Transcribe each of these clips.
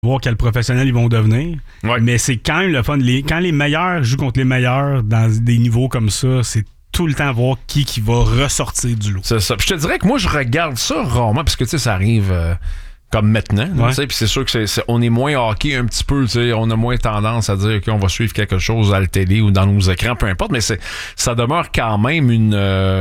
voir quels professionnels ils vont devenir. Ouais. Mais c'est quand même le fun. Quand les meilleurs jouent contre les meilleurs dans des niveaux comme ça, c'est tout le temps voir qui va ressortir du lot. C'est ça. Puis je te dirais que moi, je regarde ça rarement parce que, tu sais, ça arrive comme maintenant. Tu sais, puis c'est sûr que on est moins hockey un petit peu. Tu sais, on a moins tendance à dire qu'on va suivre quelque chose à la télé ou dans nos écrans, peu importe. Mais ça demeure quand même une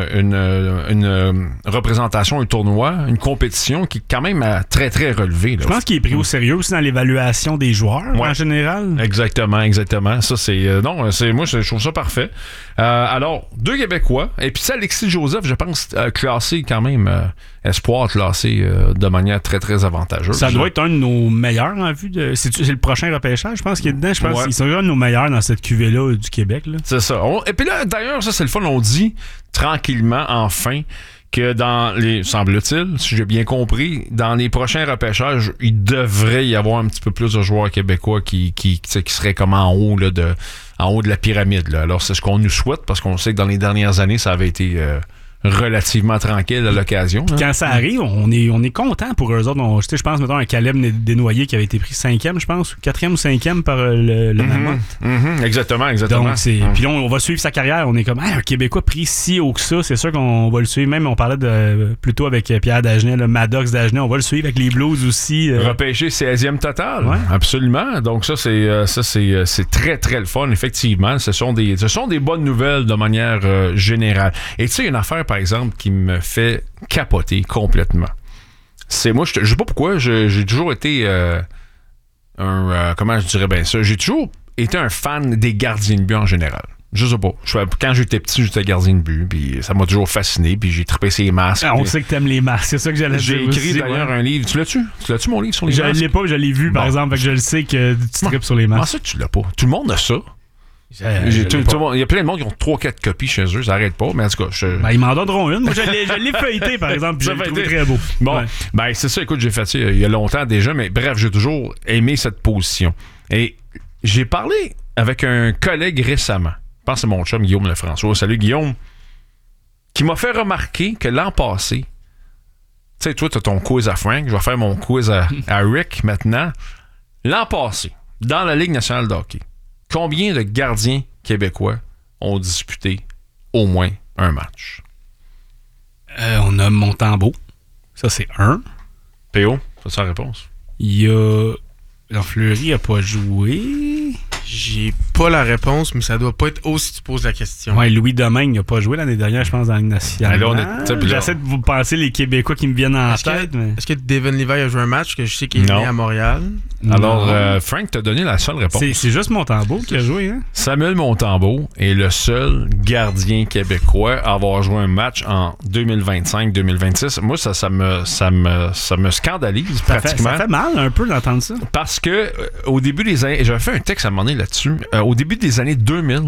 représentation, un tournoi, une compétition qui est quand même très, très relevée. Là. Je pense qu'il est pris au sérieux aussi dans l'évaluation des joueurs en général. Exactement. Ça, c'est... moi, je trouve ça parfait. Alors, 2 Québécois. Et puis ça, Alexis Joseph, je pense, classé quand même... espoir classé de manière très, très avantageuse. Ça doit être un de nos meilleurs en vue de... C'est le prochain repêchage, je pense, qu'il est dedans. Je pense qu'ils sont un de nos meilleurs dans cette cuvée-là du Québec. Là. C'est ça. Et puis là, d'ailleurs, ça, c'est le fun. On dit tranquillement, enfin, que dans les... Semble-t-il, si j'ai bien compris, dans les prochains repêchages, il devrait y avoir un petit peu plus de joueurs québécois qui seraient comme en haut là, en haut de la pyramide. Là. Alors, c'est ce qu'on nous souhaite, parce qu'on sait que dans les dernières années, ça avait été... relativement tranquille à l'occasion. Puis quand ça arrive, on est content pour eux autres. Je pense, mettons, un Caleb Desnoyers qui avait été pris 5e, je pense, 4e ou 5e par le Mammoth. Exactement. Donc, puis là, on va suivre sa carrière. On est comme, un Québécois pris si haut que ça, c'est sûr qu'on va le suivre. Même, on parlait plutôt avec Pierre Dagenet, le Maddox Dagenet, on va le suivre avec les Blues aussi. Repêché 16e total. Ouais. Absolument. Donc, ça, c'est très, très le fun, effectivement. Ce sont des bonnes nouvelles de manière générale. Et tu sais, une affaire, par exemple, qui me fait capoter complètement. C'est moi, je sais pas pourquoi, j'ai toujours été comment je dirais bien ça, j'ai toujours été un fan des gardiens de but en général. Je sais pas. Quand j'étais petit, j'étais gardien de but, puis ça m'a toujours fasciné, puis j'ai trippé ces masques. On sait que t'aimes les masques, c'est ça que j'allais dire. J'ai écrit aussi, d'ailleurs un livre. Tu l'as-tu, mon livre sur les masques? Je l'ai pas, je l'ai vu, par exemple, fait que je le sais que tu trippes sur les masques. Comment ça que tu l'as pas? Tout le monde a ça. Il y a plein de monde qui ont 3-4 copies chez eux, ça arrête pas, mais en tout cas, ils m'en donneront une. Moi, je l'ai feuilleté, par exemple, puis je l'ai trouvé très beau. Bon, c'est ça, écoute, j'ai fait ça il y a longtemps déjà, mais bref, j'ai toujours aimé cette position. Et j'ai parlé avec un collègue récemment, je pense que c'est mon chum Guillaume Lefrançois, salut Guillaume, qui m'a fait remarquer que l'an passé, tu sais, toi, t'as ton quiz à Frank, je vais faire mon quiz à Rick maintenant. L'an passé, dans la Ligue nationale de hockey, combien de gardiens québécois ont disputé au moins un match? On a Montembeault. Ça, c'est 1. PO, c'est sa réponse. Il y a... Fleury n'a pas joué. J'ai pas la réponse, mais ça doit pas être haut si tu poses la question. Ouais, Louis Domingue n'a pas joué l'année dernière, je pense, dans la Ligue nationale. J'essaie de vous penser les Québécois qui me viennent en tête. Est-ce que Devon Levi a joué un match que je sais qu'il est né à Montréal? Alors, Frank t'a donné la seule réponse. C'est juste Montembeault qui a joué, hein? Samuel Montembeault est le seul gardien québécois à avoir joué un match en 2025-2026. Moi, ça me scandalise pratiquement. Ça fait mal un peu d'entendre ça. Parce que au début des années, j'avais fait un texte à un moment donné là-dessus, au début des années 2000,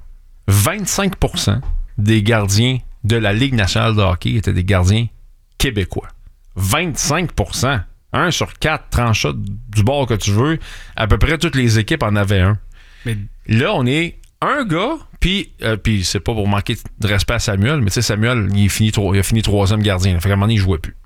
25% des gardiens de la Ligue nationale de hockey étaient des gardiens québécois. 25%. 1 sur 4 tranchats du bord que tu veux. À peu près toutes les équipes en avaient un. Mais là, on est un gars, puis c'est pas pour manquer de respect à Samuel, mais tu sais, Samuel, il a fini 3e gardien. Fait qu'à un moment donné, il jouait plus.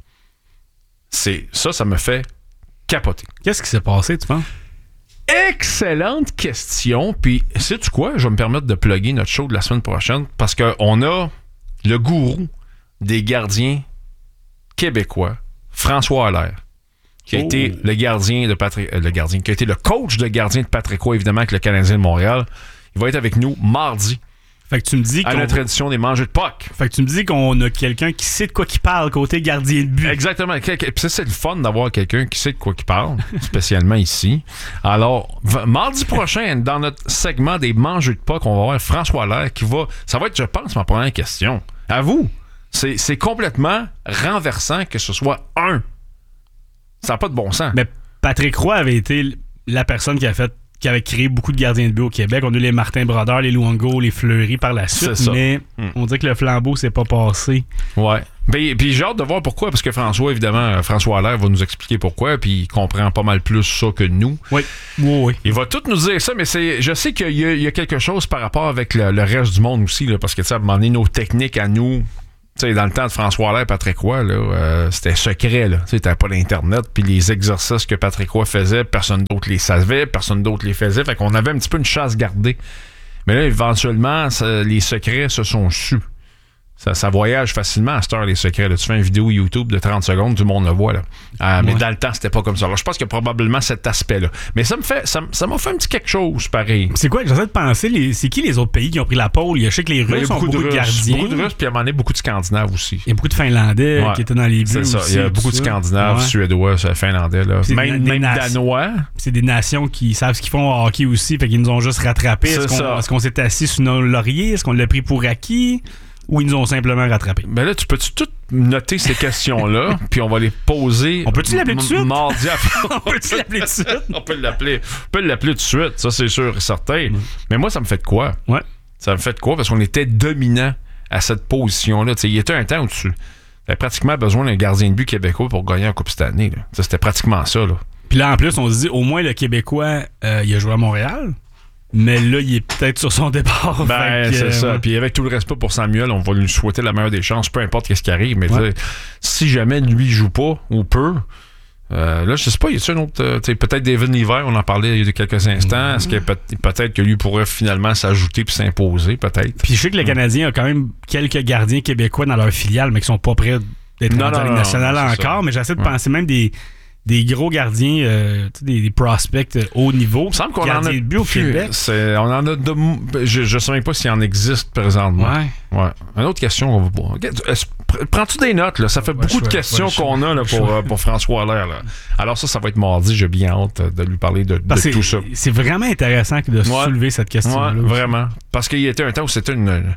Ça me fait capoter. Qu'est-ce qui s'est passé, tu penses? Excellente question. Puis, sais-tu quoi? Je vais me permettre de plugger notre show de la semaine prochaine parce qu'on a le gourou des gardiens québécois, François Allaire, qui a été le gardien de qui a été le coach de gardien de Patrick Roy, évidemment, avec le Canadien de Montréal. Il va être avec nous mardi. Fait que tu me dis à notre édition des Mangeux de Puck. Fait que tu me dis qu'on a quelqu'un qui sait de quoi qu'il parle côté gardien de but. Exactement. Puis ça, c'est le fun d'avoir quelqu'un qui sait de quoi qu'il parle, spécialement ici. Alors, mardi prochain, dans notre segment des Mangeux de Puck, on va avoir François Allaire qui va... Ça va être, je pense, ma première question. À vous. C'est complètement renversant que ce soit un. Ça n'a pas de bon sens. Mais Patrick Roy avait été la personne qui avait créé beaucoup de gardiens de but au Québec. On a eu les Martin Brodeur, les Luongo, les Fleury par la suite, mais on dirait que le flambeau s'est pas passé. Ouais. Puis j'ai hâte de voir pourquoi, parce que François Allaire va nous expliquer pourquoi, puis il comprend pas mal plus ça que nous. Oui. Il va tout nous dire ça, mais je sais qu'il y a quelque chose par rapport avec le reste du monde aussi, là, parce que, tu sais, à un moment donné, nos techniques à nous... sais, dans le temps de François Allaire, Patrick Roy, là, c'était secret. Tu sais, t'avais pas d'Internet, puis les exercices que Patrick Roy faisait, personne d'autre les savait, personne d'autre les faisait. Fait qu'on avait un petit peu une chasse gardée. Mais là, éventuellement, les secrets se sont sus. Ça voyage facilement à cette heure, les secrets. Là. Tu fais une vidéo YouTube de 30 secondes, tout le monde le voit. Là. Mais dans le temps, c'était pas comme ça. Alors, je pense qu'il y a probablement cet aspect-là. Mais ça m'a fait un petit quelque chose, pareil. C'est quoi? J'essaie de penser, c'est qui les autres pays qui ont pris la pôle? Je sais que les Russes ont beaucoup de gardiens. Beaucoup de Russes, puis à un moment donné, beaucoup de Scandinaves aussi. Il y a beaucoup de Finlandais qui étaient dans les buts. C'est ça. Il y a beaucoup de Scandinaves, Suédois, Finlandais. Là. Même Danois. C'est des nations qui savent ce qu'ils font au hockey aussi, fait qu'ils nous ont juste rattrapés. Est-ce qu'on s'est assis sur nos lauriers? Est-ce qu'on l'a pris pour acquis? Ou ils nous ont simplement rattrapés? Ben là, tu peux-tu tout noter ces questions-là, puis on va les poser. On peut-tu l'appeler tout de suite? Mardi On peut-tu l'appeler tout de suite? On peut l'appeler tout de suite, ça c'est sûr et certain. Mais moi, ça me fait de quoi? Ouais. Ça me fait de quoi? Parce qu'on était dominant à cette position-là. T'sais, il y était un temps où tu avais pratiquement besoin d'un gardien de but québécois pour gagner la Coupe cette année. C'était pratiquement ça. Là. Puis là, en plus, on se dit, au moins le Québécois, il a joué à Montréal. Mais là, il est peut-être sur son départ. C'est ça. Puis avec tout le respect pour Samuel, on va lui souhaiter la meilleure des chances, peu importe ce qui arrive. Mais si jamais lui joue pas ou peu, là, je sais pas, y a-t-il un autre. Peut-être David Niver, on en parlait il y a quelques instants. Est-ce que peut-être que lui pourrait finalement s'ajouter puis s'imposer, peut-être? Puis je sais que le Canadien a quand même quelques gardiens québécois dans leur filiale, mais qui sont pas prêts d'être dans la Ligue nationale encore. Mais j'essaie de penser même des gros gardiens, des prospects haut niveau. Il me semble qu'on en a de but au Québec. On en a je ne sais même pas s'il en existe présentement. Ouais. Une autre question. Prends-tu des notes? Là? Ça fait beaucoup de questions qu'on a là, pour François Allaire. Là. Alors ça va être mardi. J'ai bien hâte de lui parler de tout ça. C'est vraiment intéressant de soulever cette question-là. Ouais, vraiment. Parce qu'il y était un temps où c'était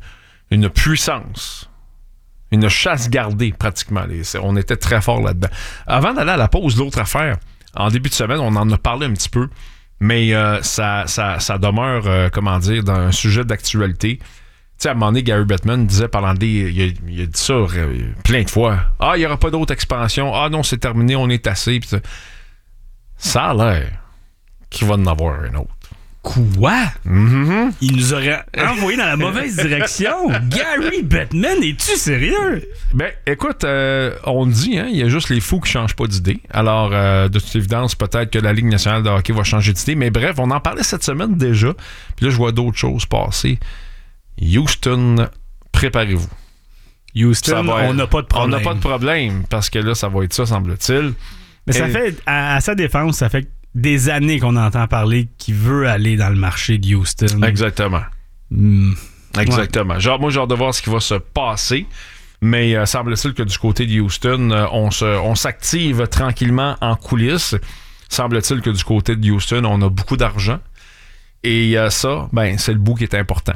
une puissance. Une chasse gardée, pratiquement. On était très fort là-dedans. Avant d'aller à la pause, l'autre affaire, en début de semaine, on en a parlé un petit peu, mais ça demeure, dans un sujet d'actualité. Tu sais, à un moment donné, Gary Bettman disait pendant il a dit ça plein de fois. Ah, il n'y aura pas d'autre expansion. Ah non, c'est terminé, on est assez. Puis ça a l'air qu'il va en avoir un autre. Quoi? Mm-hmm. Il nous aurait envoyé dans la mauvaise direction. Gary Bettman, es-tu sérieux? Ben, écoute, on dit, il y a juste les fous qui changent pas d'idée. Alors, de toute évidence, peut-être que la Ligue nationale de hockey va changer d'idée. Mais bref, on en parlait cette semaine déjà. Puis là, je vois d'autres choses passer. Houston, préparez-vous. Houston, on n'a pas de problème. On n'a pas de problème, parce que là, ça va être ça, semble-t-il. Mais ça fait, à sa défense, ça fait des années qu'on entend parler qu'il veut aller dans le marché de Houston. Exactement. Exactement. Ouais. Moi, j'ai hâte de voir ce qui va se passer. Mais semble-t-il que du côté de Houston, on s'active tranquillement en coulisses. Semble-t-il que du côté de Houston, on a beaucoup d'argent. Et ça, c'est le bout qui est important.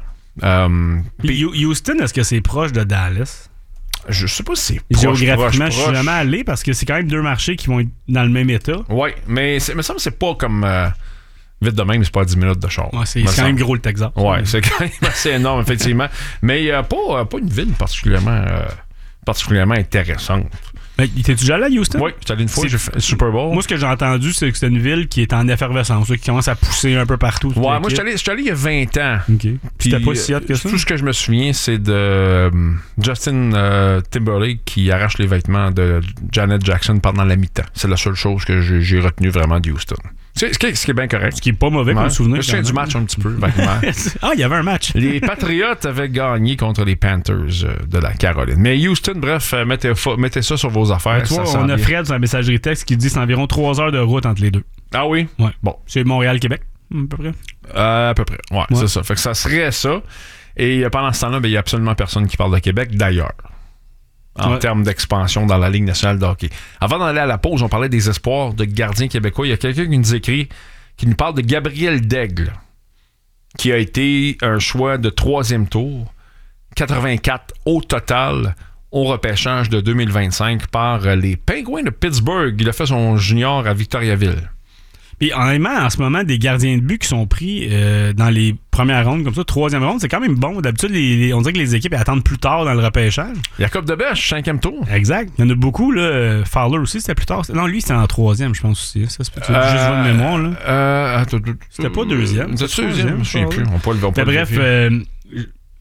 Houston, est-ce que c'est proche de Dallas? Je sais pas si c'est géographiquement, je suis jamais allé parce que c'est quand même deux marchés qui vont être dans le même état. Oui, mais ça me semble que c'est pas comme vite de même, c'est pas 10 minutes de char. Ouais, c'est quand même gros le Texas. Oui, c'est quand même assez énorme, effectivement. Mais pas une ville particulièrement intéressante. Mais t'es-tu déjà allé à Houston? Oui, j'étais allé une fois, j'ai fait le Super Bowl. Moi, ce que j'ai entendu, c'est que c'est une ville qui est en effervescence, qui commence à pousser un peu partout. Ouais, moi, je suis allé il y a 20 ans. OK. Puis c'était pas si hot que ça? Tout ce que je me souviens, c'est de Justin Timberlake qui arrache les vêtements de Janet Jackson pendant la mi-temps. C'est la seule chose que j'ai retenue vraiment de Houston. Ce qui est bien correct. Ce qui est pas mauvais comme souvenir. Je me souviens du match un petit peu. Il y avait un match. Les Patriots avaient gagné contre les Panthers de la Caroline. Mais Houston, bref, mettez ça sur vos affaires. Toi, on a Fred sur la messagerie texte qui dit que c'est environ 3 heures de route entre les deux. Ah oui? Ouais. Bon. C'est Montréal-Québec, à peu près? À peu près, ouais, c'est ça. Fait que ça serait ça. Et pendant ce temps-là, il n'y a absolument personne qui parle de Québec, d'ailleurs. En termes d'expansion dans la Ligue nationale de hockey. Avant d'aller à la pause, on parlait des espoirs de gardiens québécois. Il y a quelqu'un qui nous écrit, qui nous parle de Gabriel Daigle, qui a été un choix de 3e tour, 84 au total, au repêchage de 2025 par les Penguins de Pittsburgh. Il a fait son junior à Victoriaville. Puis honnêtement, en ce moment, des gardiens de but qui sont pris dans les premières rondes, comme ça, 3e ronde, c'est quand même bon. D'habitude, on dirait que les équipes attendent plus tard dans le repêchage. Jacob Debèche, 5e tour. Exact. Il y en a beaucoup, là. Fowler aussi, c'était plus tard. Non, lui, c'était en 3e, je pense aussi. Ça, c'est peut-être juste votre mémoire, là. C'était pas 2e. C'était 2e, je ne sais plus. On peut le bref,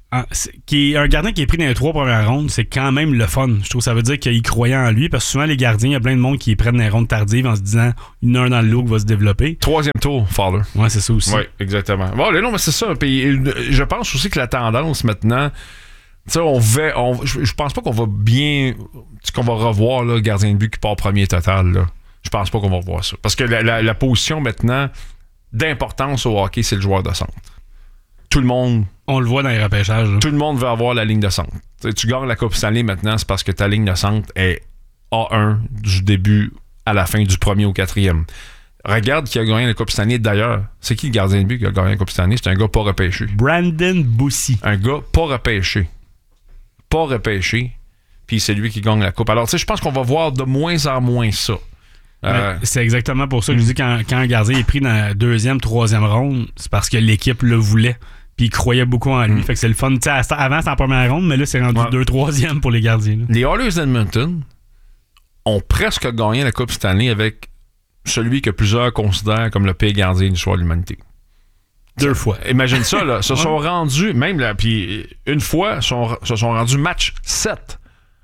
qui est un gardien qui est pris dans les 3 premières rondes, c'est quand même le fun. Je trouve que ça veut dire qu'il croyait en lui, parce que souvent les gardiens, il y a plein de monde qui prennent des rondes tardives en se disant il y en a un dans le lot qui va se développer. 3e tour, Fowler. Ouais, c'est ça aussi. Oui, exactement. Bon, non, mais c'est ça. Puis, je pense aussi que la tendance maintenant, tu sais, je pense pas qu'on va qu'on va revoir le gardien de but qui part premier total. Là. Je pense pas qu'on va revoir ça. Parce que la position maintenant d'importance au hockey, c'est le joueur de centre. Tout le monde. On le voit dans les repêchages. Là. Tout le monde veut avoir la ligne de centre. T'sais, tu gagnes la Coupe Stanley maintenant, c'est parce que ta ligne de centre est A1 du début à la fin du 1er au 4e. Regarde qui a gagné la Coupe Stanley d'ailleurs. C'est qui le gardien de but qui a gagné la Coupe Stanley? C'est un gars pas repêché. Brandon Boussy. Un gars pas repêché. Pas repêché. Puis c'est lui qui gagne la Coupe. Alors, tu sais, je pense qu'on va voir de moins en moins ça. C'est exactement pour ça que je dis quand un gardien est pris dans la 2e, 3e ronde, c'est parce que l'équipe le voulait. Puis il croyait beaucoup en lui. Fait que c'est le fun. Avant, c'était en première ronde, mais là, c'est rendu 2, 3e pour les gardiens. Là. Les Oilers d'Edmonton ont presque gagné la Coupe Stanley avec celui que plusieurs considèrent comme le pire gardien de l'histoire de l'humanité. 2 fois. Imagine ça, là. Se sont rendus, même là, puis une fois, se sont rendus match 7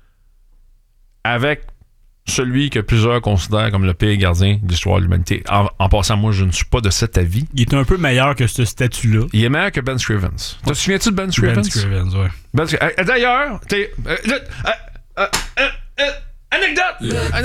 avec celui que plusieurs considèrent comme le pire gardien de l'histoire de l'humanité. En passant, moi, je ne suis pas de cet avis. Il est un peu meilleur que ce statut-là. Il est meilleur que Ben Scrivens. Te souviens-tu de Ben Scrivens? Ben Scrivens, ouais. D'ailleurs, anecdote!